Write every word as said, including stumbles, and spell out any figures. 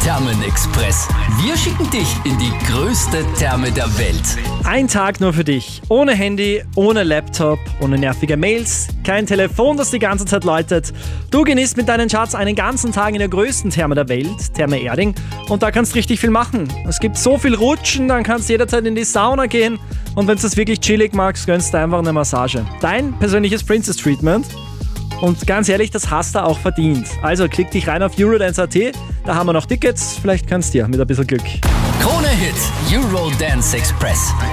Thermenexpress. Wir schicken dich in die größte Therme der Welt. Ein Tag nur für dich. Ohne Handy, ohne Laptop, ohne nervige Mails, kein Telefon, das die ganze Zeit läutet. Du genießt mit deinen Schatz einen ganzen Tag in der größten Therme der Welt, Therme Erding. Und da kannst du richtig viel machen. Es gibt so viel Rutschen, dann kannst du jederzeit in die Sauna gehen. Und wenn du das wirklich chillig magst, gönnst du einfach eine Massage. Dein persönliches Princess Treatment. Und ganz ehrlich, das hast du auch verdient. Also klick dich rein auf eurodance punkt at, da haben wir noch Tickets. Vielleicht kannst du ja mit ein bisschen Glück. Krone Hit, Eurodance Express.